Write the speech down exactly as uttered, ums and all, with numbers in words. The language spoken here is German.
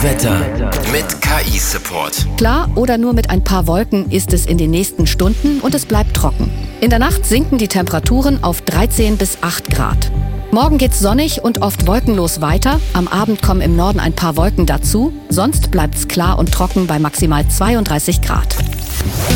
Wetter mit K I-Support. Klar oder nur mit ein paar Wolken ist es in den nächsten Stunden und es bleibt trocken. In der Nacht sinken die Temperaturen auf dreizehn bis acht Grad. Morgen geht's sonnig und oft wolkenlos weiter. Am Abend kommen im Norden ein paar Wolken dazu. Sonst bleibt's klar und trocken bei maximal zweiunddreißig Grad.